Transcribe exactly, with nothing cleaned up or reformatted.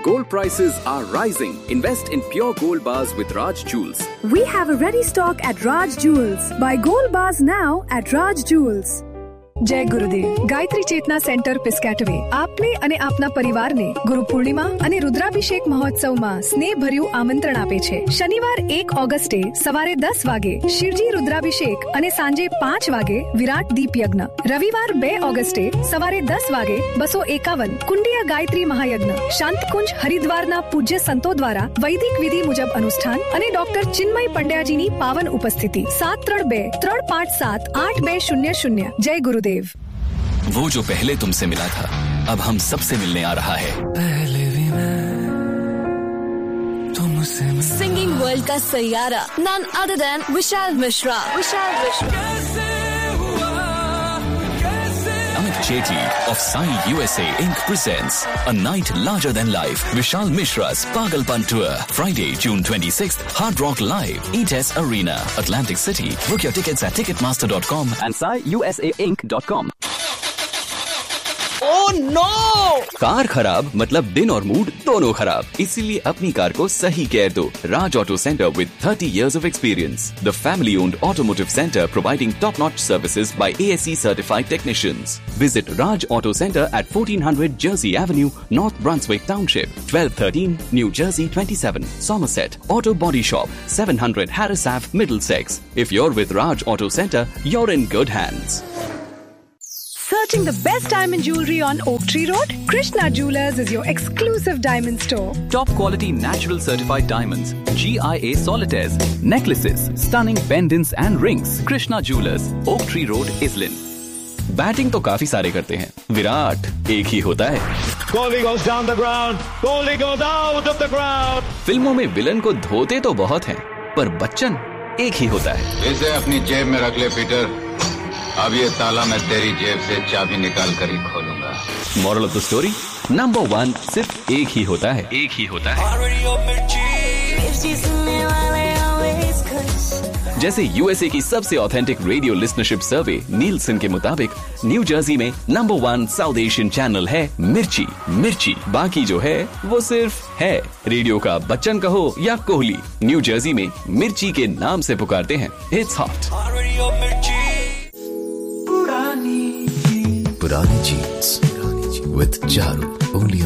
Gold prices are rising. Invest in pure gold bars with Raj Jewels. We have a ready stock at Raj Jewels. Buy gold bars now at Raj Jewels. જય ગુરુદેવ. ગાયત્રી ચેતના centre પિસ્કેટવે આપને અને આપના પરિવારને ગુરુ પૂર્ણિમા અને રુદ્રાભિષેક મહોત્સવમાં સ્નેહભર્યું આમંત્રણ આપે છે. શનિવાર એક ઓગસ્ટે સવારે દસ વાગે શિવજી રુદ્રાભિષેક અને સાંજે પાંચ વાગે વિરાટ દીપ યજ્ઞ. રવિવાર બે ઓગસ્ટે સવારે દસ વાગે બસો એકાવન કુંડિયા ગાયત્રી મહાયજ્ઞ. શાંતકુંજ હરિદ્વારના પૂજ્ય સંતો દ્વારા વૈદિક વિધિ મુજબ અનુષ્ઠાન અને ડોક્ટર ચિન્મય પંડ્યાજીની પાવન ઉપસ્થિતિ. સાત ત્રણ બે ત્રણ પાંચ સાત આઠ બે શૂન્ય શૂન્ય. જય ગુરુદેવ. वो जो पहले तुमसे मिला था अब हम सबसे मिलने आ रहा है. पहले भी मैं तुमसे सिंगिंग वर्ल्ड का Saiyaara none other than Vishal Mishra. Vishal Mishra. Amit Chetty of Sai U S A Incorporated presents a night larger than life. Vishal Mishra's Pagalpan Tour. Friday, June twenty-sixth. Hard Rock Live. E T E S Arena, Atlantic City. Book your tickets at ticketmaster dot com And Sai U S A Inc dot com. Oh no! Car खराब मतलब दिन और mood दोनों खराब. इसीलिए अपनी car को सही केयर दो. Raj Auto Center with thirty years of experience. The family-owned automotive center providing top-notch services by A S E certified technicians. Visit Raj Auto Center at fourteen hundred Jersey Avenue, North Brunswick Township, twelve thirteen New Jersey twenty-seven, Somerset. Auto Body Shop, seven hundred Harris Ave, Middlesex. If you're with Raj Auto Center, you're in good hands. Searching the best diamond jewelry on Oak Tree Road? Krishna Jewelers is your exclusive diamond store. Top quality natural certified diamonds, G I A solitaires, necklaces, stunning pendants and rings. Krishna Jewelers, Oak Tree Road, Islin. Batting तो काफी सारे करते हैं, विराट एक ही होता है. Kohli goes down the ground. Kohli goes out of the ground. फिल्मों में विलन को धोते तो बहुत हैं, पर बच्चन एक ही होता है. इसे अपनी जेब में रख ले पीटर. अब ये ताला मैं तेरी जेब से चाबी निकाल कर ही खोलूंगा. Moral of the story, number one सिर्फ एक ही होता है. एक ही होता है. जैसे यूएसए की सबसे ऑथेंटिक रेडियो लिसनरशिप सर्वे नीलसन के मुताबिक न्यू जर्सी में number one south Asian channel है मिर्ची. मिर्ची बाकी जो है वो सिर्फ है. रेडियो का बच्चन कहो या कोहली, न्यू जर्सी में मिर्ची के नाम से पुकारते हैं. It's hot. पुरानी जीन्स विद चारू ओनली